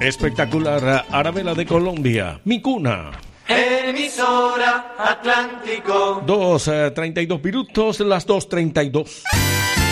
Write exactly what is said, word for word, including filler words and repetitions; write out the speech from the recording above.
Espectacular, Arabela de Colombia, mi cuna. Emisora Atlántico. dos, treinta y dos minutos, las dos treinta y dos.